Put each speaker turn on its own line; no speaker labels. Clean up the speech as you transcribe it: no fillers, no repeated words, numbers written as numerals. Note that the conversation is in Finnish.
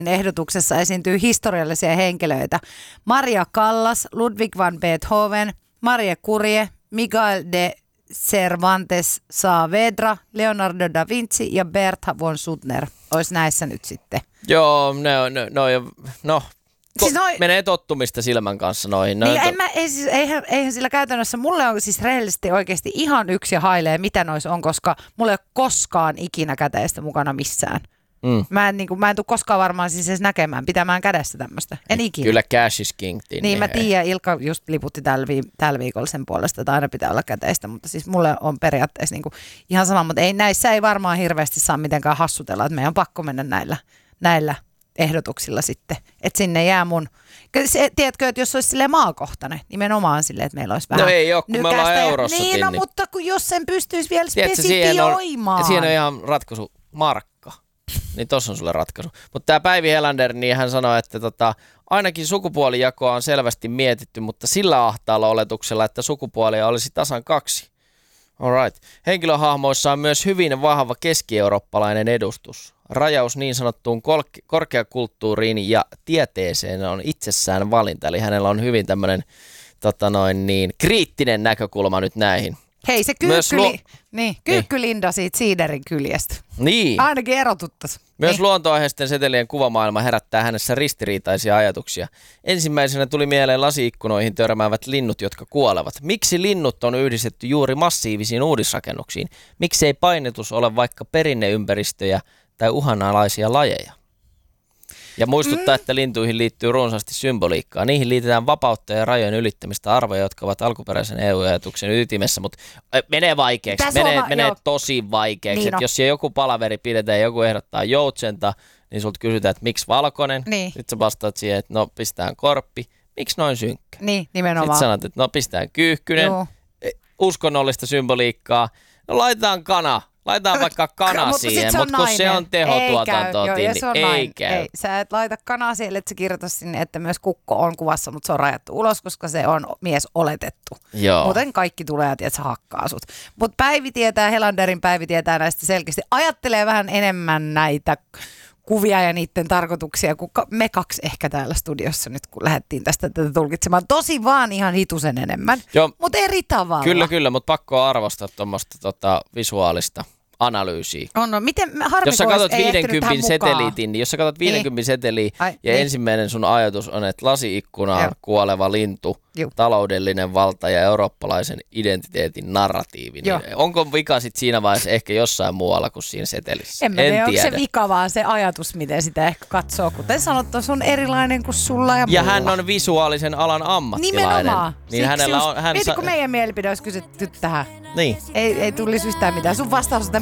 ehdotuksessa esiintyy historiallisia henkilöitä. Maria Callas, Ludwig van Beethoven, Marie Curie, Miguel de Cervantes Saavedra, Leonardo da Vinci ja Bertha von Suttner. Olisi näissä nyt sitten.
Joo, siis menee tottumista silmän kanssa noihin.
Eihän sillä käytännössä, mulle on siis rehellisesti oikeasti ihan yksi ja hailee, mitä noissa on, koska mulla ei ole koskaan ikinä käteistä mukana missään. Mä en tule koskaan varmaan siis edes näkemään, pitämään kädessä tämmöistä. En ikinä.
Kyllä cash is king.
Niin mä tiedän, Ilkka just liputti tällä viikolla sen puolesta, että aina pitää olla käteistä, mutta siis mulle on periaatteessa ihan sama, mutta näissä ei varmaan hirveästi saa mitenkään hassutella, että meidän on pakko mennä näillä ehdotuksilla sitten, että sinne jää mun, tiedätkö, että jos olisi silleen maakohtainen, nimenomaan silleen, että meillä olisi vähän
no ei ole, kun me ollaan eurossakin.
Niin, no, mutta kun jos sen pystyisi vielä spesifioimaan.
Siihen on ihan ratkaisu markka, niin tossa on sulle ratkaisu. Mutta tämä Päivi Helander, niin hän sanoi, että ainakin sukupuolijakoa on selvästi mietitty, mutta sillä ahtaalla oletuksella, että sukupuolia olisi tasan 2. Alright. Henkilöhahmoissa on myös hyvin vahva keski-eurooppalainen edustus. Rajaus niin sanottuun korkeakulttuuriin ja tieteeseen on itsessään valinta. Eli hänellä on hyvin tämmöinen kriittinen näkökulma nyt näihin.
Hei, se kyykkylinda siitä Siiderin kyljestä.
Niin.
Ainakin erotuttaisiin.
Myös luontoaiheisten setelien kuvamaailma herättää hänessä ristiriitaisia ajatuksia. Ensimmäisenä tuli mieleen lasiikkunoihin törmäävät linnut, jotka kuolevat. Miksi linnut on yhdistetty juuri massiivisiin uudisrakennuksiin? Miksi ei painetus ole vaikka perinneympäristöjä tai uhanalaisia lajeja? Ja muistuttaa, että lintuihin liittyy runsaasti symboliikkaa. Niihin liitetään vapautta ja rajojen ylittämistä, arvoja, jotka ovat alkuperäisen EU-ajatuksen ytimessä, mutta menee vaikeaksi. Menee tosi vaikeaksi. Niin jos joku palaveri pidetään ja joku ehdottaa joutsenta, niin sulta kysytään, että miksi valkoinen? Niin. Sitten sä vastaat siihen, että no pistetään korppi. Miksi noin synkkä?
Niin, nimenomaan.
Sitten sanot, että no pistetään kyyhkynen. Joo. Uskonnollista symboliikkaa. No laitetaan kana. Laitetaan vaikka kana siihen, mutta kun se on tehotuotantoa, niin ei käy.
Ei, sä et laita kanaa siellä, että sä kirjoita sinne, että myös kukko on kuvassa, mutta se on rajattu ulos, koska se on mies oletettu.
Joo. Muuten
kaikki tulee ja tiedät, sä hakkaa sut. Mutta Helanderin Päivi tietää näistä selkeästi. Ajattelee vähän enemmän näitä kuvia ja niiden tarkoituksia, kuin me 2 ehkä täällä studiossa nyt, kun lähdettiin tästä tätä tulkitsemaan. Tosi vaan ihan hitusen enemmän, mutta eri tavalla.
Kyllä, mutta pakko arvostaa tuommoista visuaalista analyysiä.
No, miten
jos sä katsot 50 seteliitin, jos sä katsot 50 seteliä ja ensimmäinen sun ajatus on, että lasi-ikkunaan kuoleva lintu, taloudellinen valta ja eurooppalaisen identiteetin narratiivi, niin onko vika sit siinä vaiheessa ehkä jossain muualla kuin siinä setelissä?
En tiedä, onko se vika, vaan se ajatus, miten sitä ehkä katsoo. Kuten sanottu, se on erilainen kuin sulla ja mulla.
Ja hän on visuaalisen alan ammattilainen.
Nimenomaan.
Niin hänellä on,
mieti, kun meidän mielipide olisi kysytty tähän.
Niin.
Ei tulisi yhtään mitään. Sun vastaus on,